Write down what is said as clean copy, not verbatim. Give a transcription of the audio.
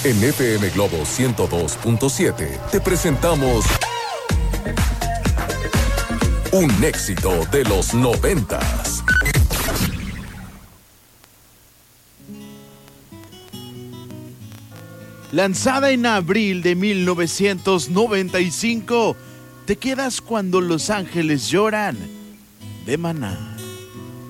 En FM Globo 102.7 te presentamos un éxito de los 90s. Lanzada en abril de 1995, Te quedas cuando los ángeles lloran, de Maná.